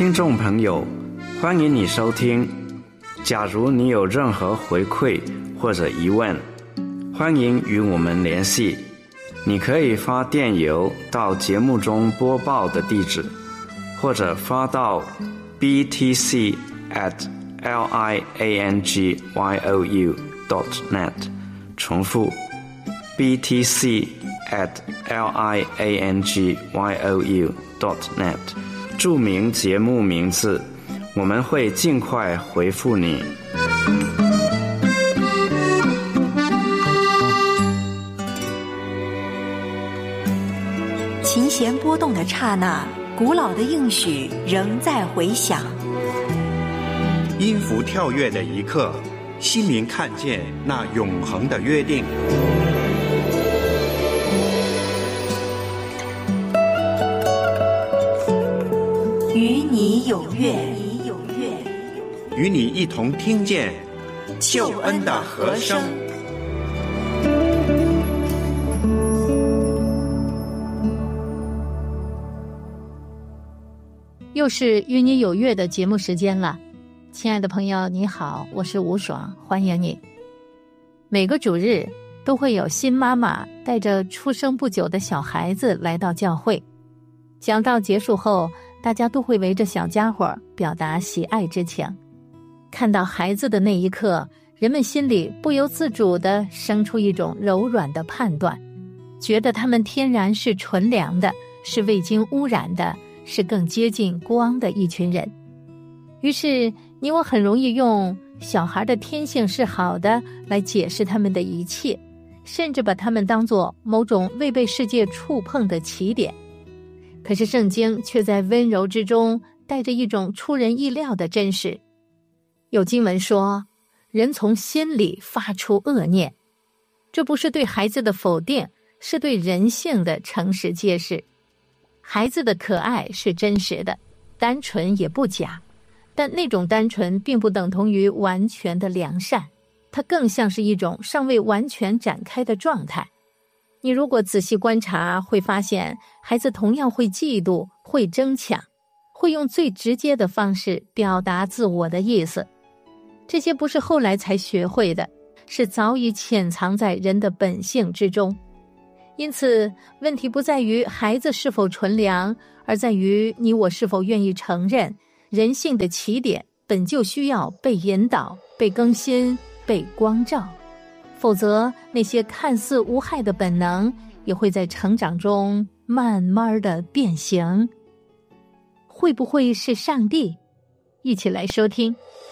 听众朋友，欢迎你收听。假如你有任何回馈或者疑问，欢迎与我们联系。你可以发电邮到节目中播报的地址，或者发到 btc@liangyou.net， 重复 btc@liangyou.net， 注明节目名字，我们会尽快回复你。 琴弦拨动的刹那，古老的应许仍在回响。 音符跳跃的一刻，心灵看见那永恒的约定。 与你有约， 与你一同听见救恩的和声。 又是与你有约的节目时间了，亲爱的朋友你好，我是吴爽，欢迎你。每个主日都会有新妈妈带着出生不久的小孩子来到教会，讲道结束后，大家都会围着小家伙表达喜爱之情。看到孩子的那一刻，人们心里不由自主地生出一种柔软的判断，觉得他们天然是纯良的，是未经污染的，是更接近光的一群人。于是你我很容易用小孩的天性是好的来解释他们的一切，甚至把他们当作某种未被世界触碰的起点。可是圣经却在温柔之中带着一种出人意料的真实。有经文说，人从心里发出恶念，这不是对孩子的否定，是对人性的诚实揭示。孩子的可爱是真实的，单纯也不假，但那种单纯并不等同于完全的良善，它更像是一种尚未完全展开的状态。你如果仔细观察，会发现孩子同样会嫉妒，会争抢，会用最直接的方式表达自我的意思。这些不是后来才学会的，是早已潜藏在人的本性之中。因此，问题不在于孩子是否纯良，而在于你我是否愿意承认，人性的起点本就需要被引导、被更新、被光照。否则，那些看似无害的本能，也会在成长中慢慢的变形。会不会是上帝？一起来收听